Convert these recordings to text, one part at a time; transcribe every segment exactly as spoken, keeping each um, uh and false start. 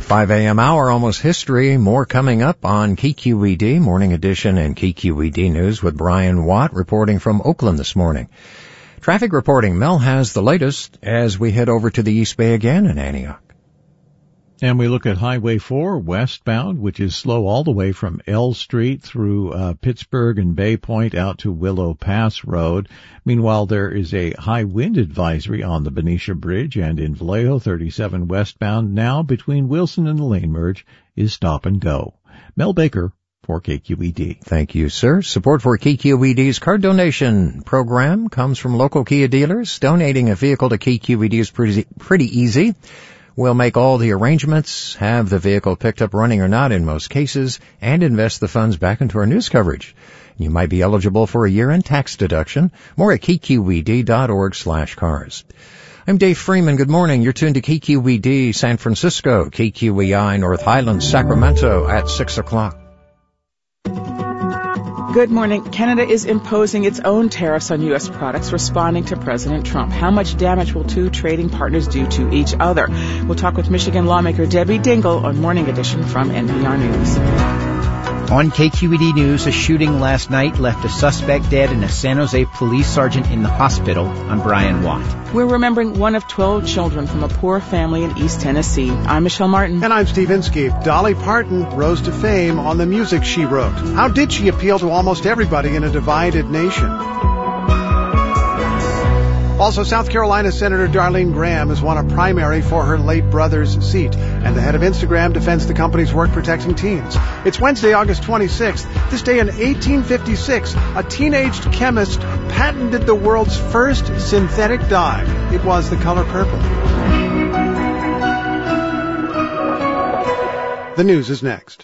five a.m. hour, Almost History. More coming up on K Q E D, Morning Edition and K Q E D News with Brian Watt reporting from Oakland this morning. Traffic reporting. Mel has the latest as we head over to the East Bay again in Antioch. And we look at Highway four westbound, which is slow all the way from L Street through uh, Pittsburgh and Bay Point out to Willow Pass Road. Meanwhile, there is a high wind advisory on the Benicia Bridge and in Vallejo. Thirty-seven westbound now between Wilson and the lane merge is stop and go. Mel Baker for K Q E D. Thank you, sir. Support for K Q E D's card donation program comes from local Kia dealers. Donating a vehicle to K Q E D is pretty, pretty easy. We'll make all the arrangements, have the vehicle picked up running or not in most cases, and invest the funds back into our news coverage. You might be eligible for a year-end tax deduction. More at K Q E D dot org slash cars. I'm Dave Freeman. Good morning. You're tuned to K Q E D San Francisco, K Q E I North Highlands, Sacramento at six o'clock. Good morning. Canada is imposing its own tariffs on U S products, responding to President Trump. How much damage will two trading partners do to each other? We'll talk with Michigan lawmaker Debbie Dingell on Morning Edition from N P R News. On K Q E D News, a shooting last night left a suspect dead and a San Jose police sergeant in the hospital. I'm Brian Watt. We're remembering one of twelve children from a poor family in East Tennessee. I'm Michelle Martin. And I'm Steve Inskeep. Dolly Parton rose to fame on the music she wrote. How did she appeal to almost everybody in a divided nation? Also, South Carolina Senator Darlene Graham has won a primary for her late brother's seat, and the head of Instagram defends the company's work protecting teens. It's Wednesday, August twenty-sixth. This day in eighteen fifty-six, a teenaged chemist patented the world's first synthetic dye. It was the color purple. The news is next.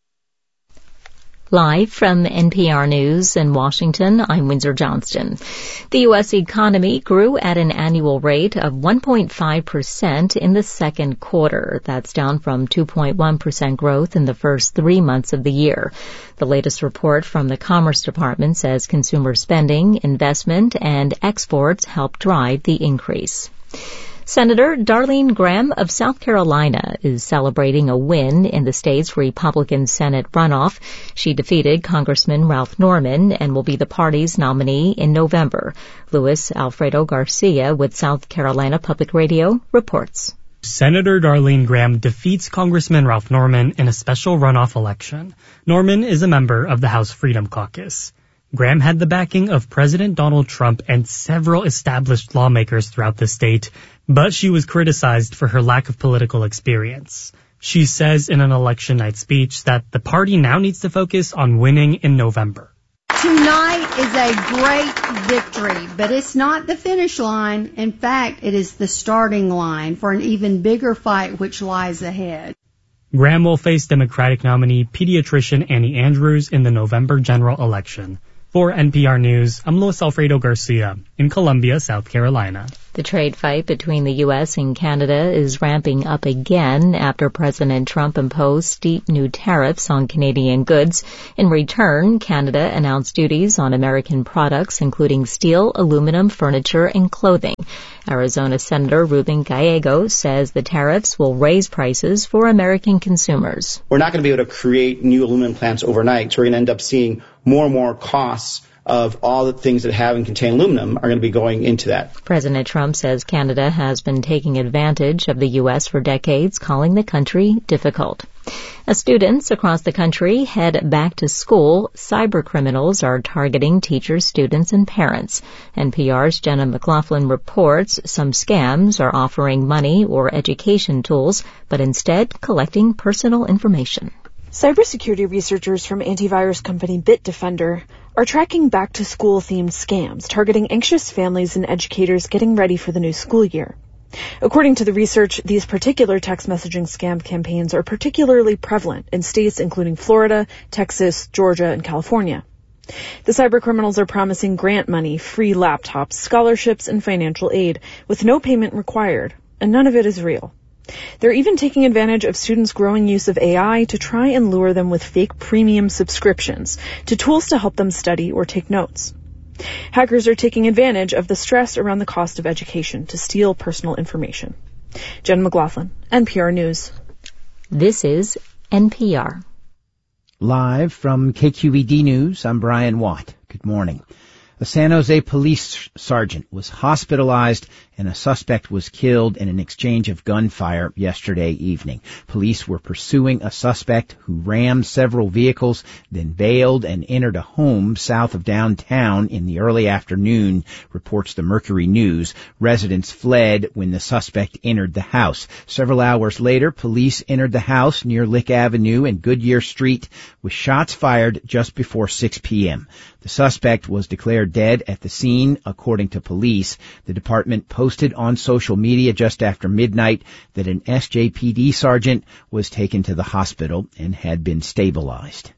Live from N P R News in Washington, I'm Windsor Johnston. The U S economy grew at an annual rate of one point five percent in the second quarter. That's down from two point one percent growth in the first three months of the year. The latest report from the Commerce Department says consumer spending, investment, and exports helped drive the increase. Senator Darlene Graham of South Carolina is celebrating a win in the state's Republican Senate runoff. She defeated Congressman Ralph Norman and will be the party's nominee in November. Luis Alfredo Garcia with South Carolina Public Radio reports. Senator Darlene Graham defeats Congressman Ralph Norman in a special runoff election. Norman is a member of the House Freedom Caucus. Graham had the backing of President Donald Trump and several established lawmakers throughout the state, but she was criticized for her lack of political experience. She says in an election night speech that the party now needs to focus on winning in November. Tonight is a great victory, but it's not the finish line. In fact, it is the starting line for an even bigger fight which lies ahead. Graham will face Democratic nominee pediatrician Annie Andrews in the November general election. For N P R News, I'm Luis Alfredo Garcia in Columbia, South Carolina. The trade fight between the U S and Canada is ramping up again after President Trump imposed steep new tariffs on Canadian goods. In return, Canada announced duties on American products, including steel, aluminum, furniture, and clothing. Arizona Senator Ruben Gallego says the tariffs will raise prices for American consumers. We're not going to be able to create new aluminum plants overnight, so we're going to end up seeing more and more costs of all the things that have and contain aluminum are going to be going into that. President Trump says Canada has been taking advantage of the U S for decades, calling the country difficult. As students across the country head back to school, cyber criminals are targeting teachers, students, and parents. N P R's Jenna McLaughlin reports some scams are offering money or education tools, but instead collecting personal information. Cybersecurity researchers from antivirus company Bitdefender are tracking back-to-school-themed scams targeting anxious families and educators getting ready for the new school year. According to the research, these particular text messaging scam campaigns are particularly prevalent in states including Florida, Texas, Georgia, and California. The cybercriminals are promising grant money, free laptops, scholarships, and financial aid with no payment required, and none of it is real. They're even taking advantage of students' growing use of A I to try and lure them with fake premium subscriptions to tools to help them study or take notes. Hackers are taking advantage of the stress around the cost of education to steal personal information. Jen McLaughlin, N P R News. This is N P R. Live from K Q E D News, I'm Brian Watt. Good morning. A San Jose police sergeant was hospitalized and a suspect was killed in an exchange of gunfire yesterday evening. Police were pursuing a suspect who rammed several vehicles, then bailed and entered a home south of downtown in the early afternoon, reports the Mercury News. Residents fled when the suspect entered the house. Several hours later, police entered the house near Lick Avenue and Goodyear Street with shots fired just before six p.m. The suspect was declared dead at the scene, according to police. The department posted on social media just after midnight that an S J P D sergeant was taken to the hospital and had been stabilized.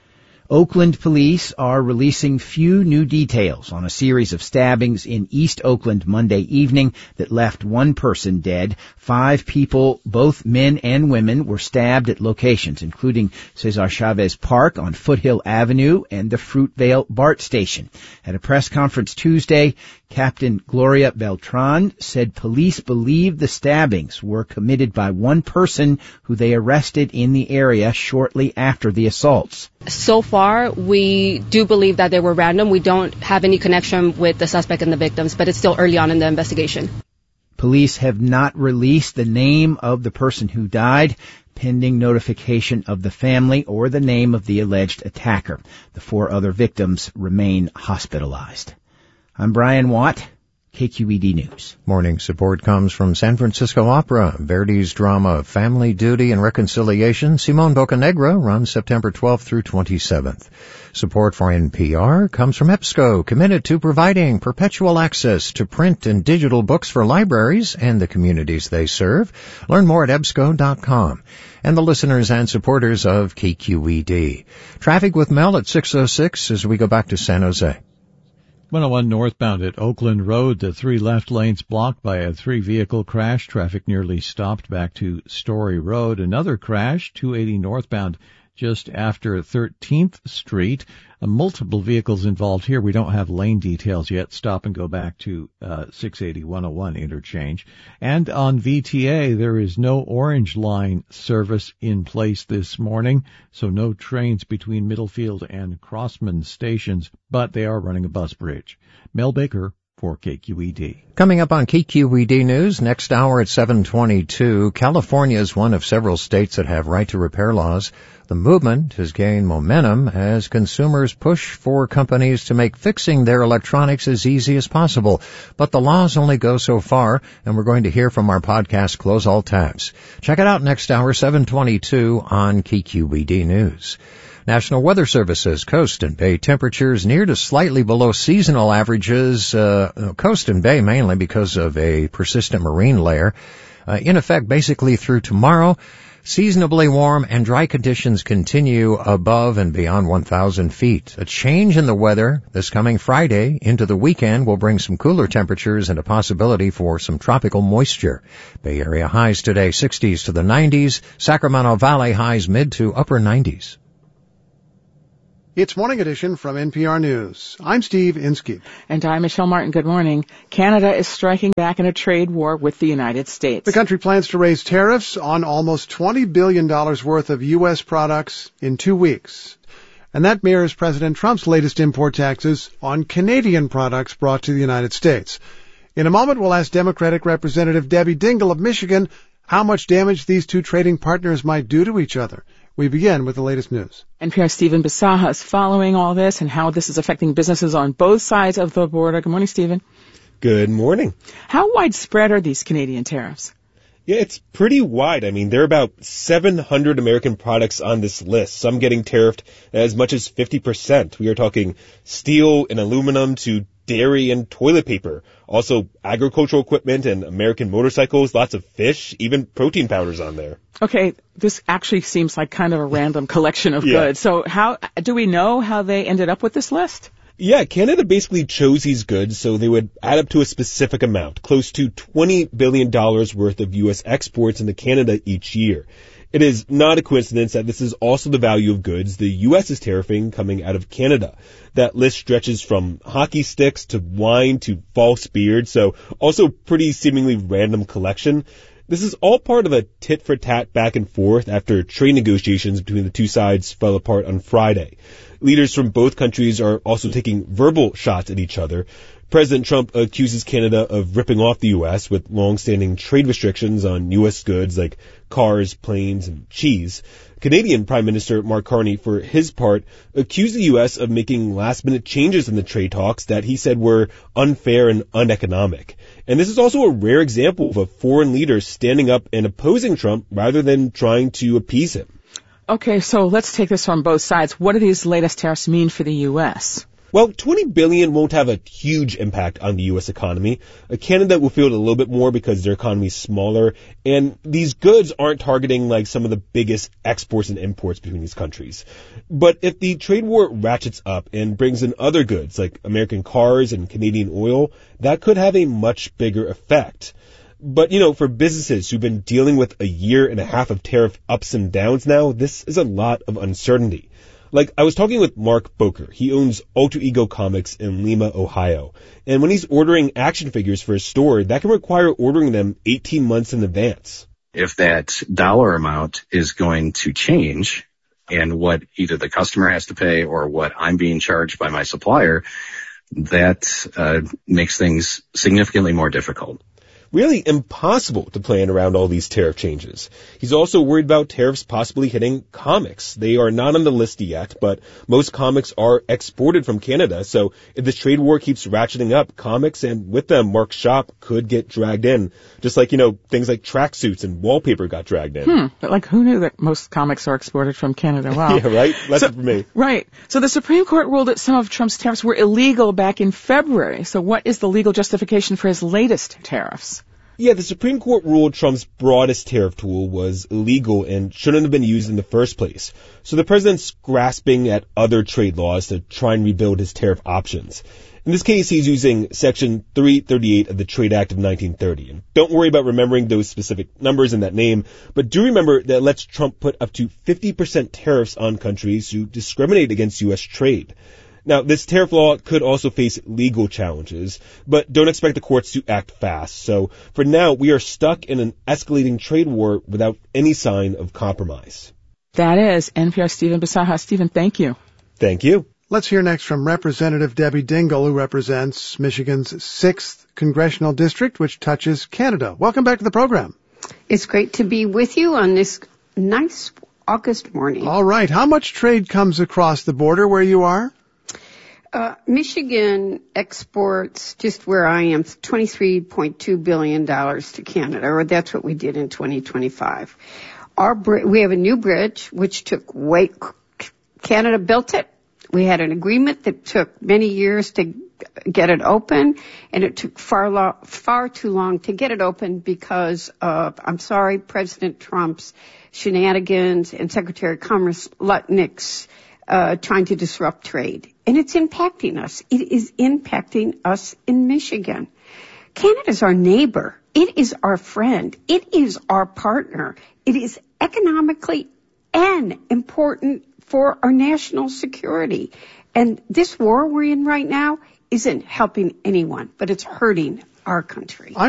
Oakland police are releasing few new details on a series of stabbings in East Oakland Monday evening that left one person dead. Five people, both men and women, were stabbed at locations, including Cesar Chavez Park on Foothill Avenue and the Fruitvale BART station. At a press conference Tuesday, Captain Gloria Beltran said police believe the stabbings were committed by one person who they arrested in the area shortly after the assaults. So far, we do believe that they were random. We don't have any connection with the suspect and the victims, but it's still early on in the investigation. Police have not released the name of the person who died, pending notification of the family or the name of the alleged attacker. The four other victims remain hospitalized. I'm Brian Watt, K Q E D News. Morning support comes from San Francisco Opera. Verdi's drama Family Duty and Reconciliation, Simone Boccanegra, runs September twelfth through twenty-seventh. Support for N P R comes from EBSCO, committed to providing perpetual access to print and digital books for libraries and the communities they serve. Learn more at E B S C O dot com. And the listeners and supporters of K Q E D. Traffic with Mel at six oh six as we go back to San Jose. one oh one northbound at Oakland Road, the three left lanes blocked by a three-vehicle crash. Traffic nearly stopped back to Story Road. Another crash, two eighty northbound, just after thirteenth Street. Uh, multiple vehicles involved here. We don't have lane details yet. Stop and go back to uh, six eighty one oh one interchange. And on V T A, there is no Orange Line service in place this morning, so no trains between Middlefield and Crossman stations, but they are running a bus bridge. Mel Baker for K Q E D. Coming up on K Q E D News, next hour at seven twenty-two, California is one of several states that have right to repair laws. The movement has gained momentum as consumers push for companies to make fixing their electronics as easy as possible. But the laws only go so far, and we're going to hear from our podcast, Close All Tabs. Check it out next hour, seven twenty-two on K Q E D News. National Weather Service says coast and bay temperatures near to slightly below seasonal averages, uh, coast and bay mainly because of a persistent marine layer. Uh, in effect basically through tomorrow. Seasonably warm and dry conditions continue above and beyond one thousand feet. A change in the weather this coming Friday into the weekend will bring some cooler temperatures and a possibility for some tropical moisture. Bay Area highs today sixties to the nineties. Sacramento Valley highs mid to upper nineties. It's Morning Edition from N P R News. I'm Steve Inskeep. And I'm Michelle Martin. Good morning. Canada is striking back in a trade war with the United States. The country plans to raise tariffs on almost twenty billion dollars worth of U S products in two weeks. And that mirrors President Trump's latest import taxes on Canadian products brought to the United States. In a moment, we'll ask Democratic Representative Debbie Dingell of Michigan how much damage these two trading partners might do to each other. We begin with the latest news. N P R's Stephen Bisaha is following all this and how this is affecting businesses on both sides of the border. Good morning, Stephen. Good morning. How widespread are these Canadian tariffs? Yeah, it's pretty wide. I mean, there are about seven hundred American products on this list, some getting tariffed as much as fifty percent. We are talking steel and aluminum to dairy and toilet paper, also agricultural equipment and American motorcycles, lots of fish, even protein powders on there. Okay, this actually seems like kind of a random collection of yeah. goods. So how do we know how they ended up with this list? Yeah, Canada basically chose these goods so they would add up to a specific amount, close to twenty billion dollars worth of U S exports into Canada each year. It is not a coincidence that this is also the value of goods the U S is tariffing coming out of Canada. That list stretches from hockey sticks to wine to false beards, so also pretty seemingly random collection. This is all part of a tit-for-tat back and forth after trade negotiations between the two sides fell apart on Friday. Leaders from both countries are also taking verbal shots at each other. President Trump accuses Canada of ripping off the U S with long-standing trade restrictions on U S goods like cars, planes, and cheese. Canadian Prime Minister Mark Carney, for his part, accused the U S of making last-minute changes in the trade talks that he said were unfair and uneconomic. And this is also a rare example of a foreign leader standing up and opposing Trump rather than trying to appease him. Okay, so let's take this from both sides. What do these latest tariffs mean for the U S? Well, twenty billion dollars won't have a huge impact on the U S economy. Uh, Canada will feel it a little bit more because their economy is smaller, and these goods aren't targeting like some of the biggest exports and imports between these countries. But if the trade war ratchets up and brings in other goods like American cars and Canadian oil, that could have a much bigger effect. But, you know, for businesses who've been dealing with a year and a half of tariff ups and downs now, this is a lot of uncertainty. Like, I was talking with Mark Boker. He owns Alter Ego Comics in Lima, Ohio. And when he's ordering action figures for his store, that can require ordering them eighteen months in advance. If that dollar amount is going to change and what either the customer has to pay or what I'm being charged by my supplier, that uh, makes things significantly more difficult. Really impossible to plan around all these tariff changes. He's also worried about tariffs possibly hitting comics. They are not on the list yet, but most comics are exported from Canada. So if this trade war keeps ratcheting up, comics and with them Mark's shop could get dragged in. Just like, you know, things like tracksuits and wallpaper got dragged in. Hmm. But like, who knew that most comics are exported from Canada? Wow. Yeah, right? Lesson so, for me. Right. So the Supreme Court ruled that some of Trump's tariffs were illegal back in February. So what is the legal justification for his latest tariffs? Yeah, the Supreme Court ruled Trump's broadest tariff tool was illegal and shouldn't have been used in the first place. So the president's grasping at other trade laws to try and rebuild his tariff options. In this case, he's using Section three thirty-eight of the Trade Act of nineteen thirty. And don't worry about remembering those specific numbers in that name, but do remember that it lets Trump put up to fifty percent tariffs on countries who discriminate against U S trade. Now, this tariff law could also face legal challenges, but don't expect the courts to act fast. So for now, we are stuck in an escalating trade war without any sign of compromise. That is N P R's Stephen Bisaha. Stephen, thank you. Thank you. Let's hear next from Representative Debbie Dingell, who represents Michigan's sixth Congressional District, which touches Canada. Welcome back to the program. It's great to be with you on this nice August morning. All right. How much trade comes across the border where you are? Uh, Michigan exports, just where I am, twenty-three point two billion dollars to Canada, or that's what we did in twenty twenty-five. Our we have a new bridge, which took way, Canada built it. We had an agreement that took many years to get it open, and it took far, lo- far too long to get it open because of, I'm sorry, President Trump's shenanigans and Secretary of Commerce Lutnick's Uh, trying to disrupt trade. And it's impacting us. It is impacting us in Michigan. Canada's our neighbor. It is our friend. It is our partner. It is economically and important for our national security. And this war we're in right now isn't helping anyone, but it's hurting our country.